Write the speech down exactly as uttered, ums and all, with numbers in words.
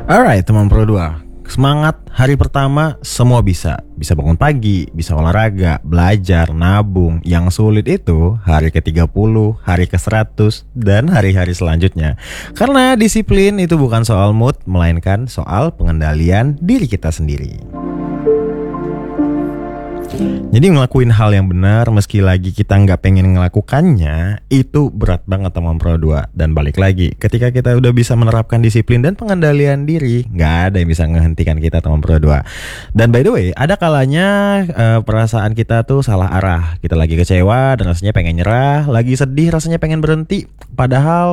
Alright teman Pro dua, semangat hari pertama semua bisa. Bisa bangun pagi, bisa olahraga, belajar, nabung. Yang sulit itu hari ke tiga puluh, hari ke seratus, dan hari-hari selanjutnya. Karena disiplin itu bukan soal mood, melainkan soal pengendalian diri kita sendiri. Jadi ngelakuin hal yang benar meski lagi kita nggak pengen ngelakukannya, itu berat banget teman Pro dua. Dan balik lagi, ketika kita udah bisa menerapkan disiplin dan pengendalian diri, nggak ada yang bisa menghentikan kita teman Pro dua. Dan by the way, ada kalanya uh, perasaan kita tuh salah arah. Kita lagi kecewa dan rasanya pengen nyerah, lagi sedih rasanya pengen berhenti. Padahal